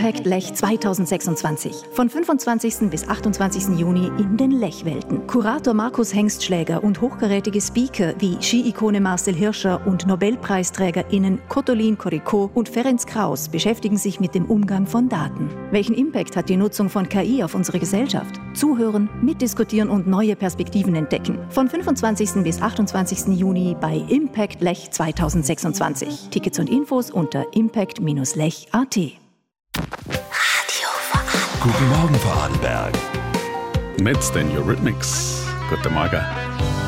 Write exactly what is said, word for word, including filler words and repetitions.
Impact Lech zweitausendsechsundzwanzig. Von fünfundzwanzigsten bis achtundzwanzigsten Juni in den Lechwelten. Kurator Markus Hengstschläger und hochkarätige Speaker wie Ski-Ikone Marcel Hirscher und NobelpreisträgerInnen Kottolin Koriko und Ferenc Kraus beschäftigen sich mit dem Umgang von Daten. Welchen Impact hat die Nutzung von K I auf unsere Gesellschaft? Zuhören, mitdiskutieren und neue Perspektiven entdecken. Von fünfundzwanzigsten bis achtundzwanzigsten Juni bei Impact Lech zweitausendsechsundzwanzig. Tickets und Infos unter impact lech punkt a t. Radio Vorarlberg. Guten Morgen, Vorarlberg. Mit den Eurythmics. Guten Morgen.